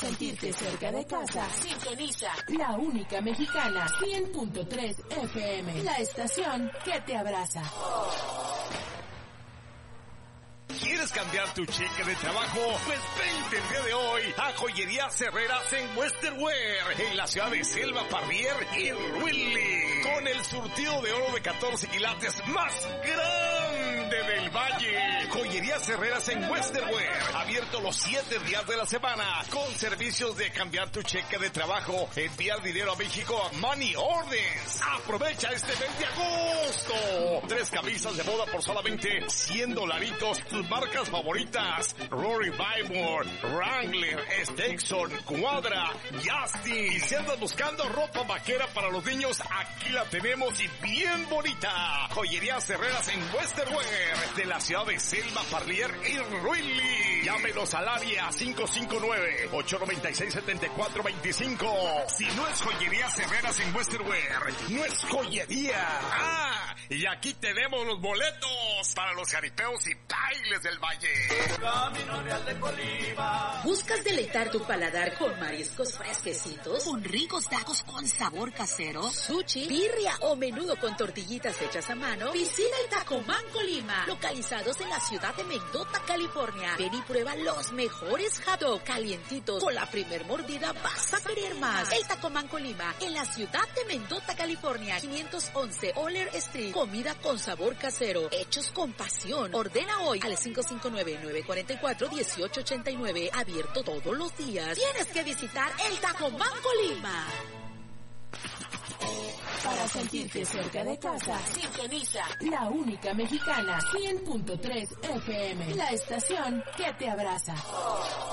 sentirte cerca de casa, sintoniza la única mexicana 100.3 FM, la estación que te abraza. ¿Quieres cambiar tu cheque de trabajo? Pues vente el día de hoy a Joyerías Herreras en Western Wear, en la ciudad de Selva Parrier y Ruili, con el surtido de oro de 14 quilates más grande del Valle. Joyerías Herreras en Western Wear, abierto los 7 días de la semana, con servicios de cambiar tu cheque de trabajo, enviar dinero a México a Money Orders. Aprovecha este mes de agosto. 3 camisas de boda por solamente $100. Tus marcas favoritas: Rory Bymore, Wrangler, Stetson, Cuadra, Justin. Y si andas buscando ropa vaquera para los niños, aquí la tenemos y bien bonita. Joyerías Herreras en Western Wear, de la ciudad de Selma, Parlier y Ruili. Llámenos al área 559-896-7425. Si no es Joyerías Herreras en Western Wear, no es joyería. Y aquí tenemos los boletos para los jaripeos y bailes del Valle. Camino Real de Colima. ¿Buscas deleitar tu paladar con mariscos fresquecitos? ¿Con ricos tacos con sabor casero? ¿Sushi, birria o menudo con tortillitas hechas a mano? Visita el Tacomán Colima, localizados en la ciudad de Mendota, California. Ven y prueba los mejores hot dog calientitos. Con la primer mordida vas a querer más. El Tacomán Colima, en la ciudad de Mendota, California. 511 Oller Street. Comida con sabor casero, hechos con pasión. Ordena hoy al 559-944-1889. Abierto todos los días. Tienes que visitar el Tacomán Colima. Para sentirte cerca de casa, sintoniza la única mexicana 100.3 FM, la estación que te abraza.